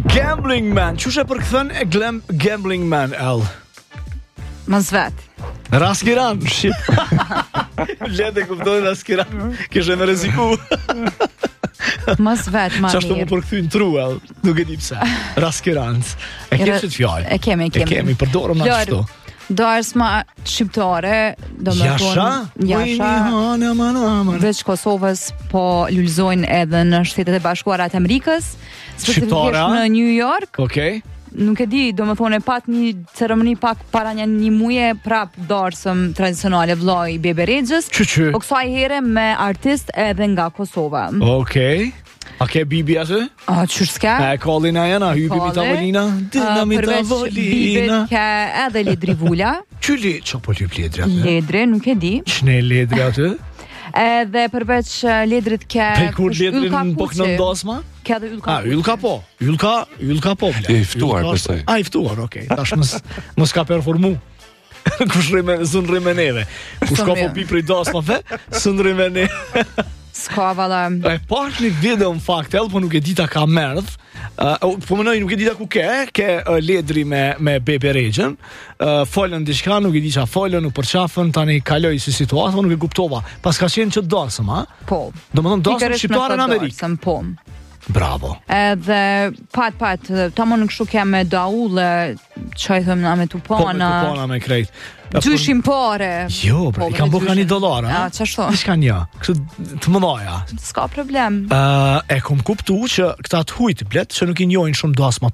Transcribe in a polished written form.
Gambling Man. Çush e përkthen e Gambling Man L. Mos vet. Raskiran, shit. Lete kuptoj Raskiran. Kishe me rreziku. Mos vet, ma Çashtu më mirë. përkthyn truell, nuk e di pse. Raskirant. E kemi këtë fjalë. E kemi. E kemi, përdorëm na Lor, kështu. Darsma shqiptare, Jasha. veç Kosovës, po lulëzojnë edhe në Shtetet e Bashkuara të Amerikës, specifikisht Shqiptara? në New York. Okej. Nuk e di, domethënë pat një ceremoni pak para një muaje prap darsëm tradicionale vllai Bebe Rexhës. Çu. Po kësaj here me artist edhe nga Kosova. Okej. A ke Bibi aty? A ç'është s'ka? E kollina jena, hypi mi tavolina. Dinami Përveç tavolina. Bibit ka edhe Ledri Vula. Qyli, që po lyp ledri aty? Ledri, nuk e di. Qne ledri aty? Edhe përveç Ledrit ka Pe kur ledri në bok në ndosma? Ka edhe Ylka. Ylka po. Ylka po. ble. I ftuar, Ylka besoj. është- I ftuar, okej. Tash mos ka performu. Kush zun rime neve. Kush ka po mirë. pi prej dasmave, zun rime neve. S'ka valla. E pash një video në fakt, edhe po nuk e dita ka merdh. Po mënoj nuk e dita ku ke Ledri me Bebe Rexhën. Folën diçka, nuk e di çfarë folën, u përqafën, tani kaloi si situata, nuk e kuptova. Pas ka qenë që dasëm, a? Po. Domethënë dasëm Pikërisht shqiptare në Amerikë. darsëm, po. Bravo. Edhe pat, tamam kështu kemë daulle, çaj them na me Po me tupana. kupona me krejt. Gjyshin pare. Jo, bre, Po, i kam me bërë ka gjyshin. një dolar, a? A, çashtu. Diçka një, kështu të mëdhaja. S'ka problem. E kom kuptu që këta të hujt blet që nuk i njohin shumë dasma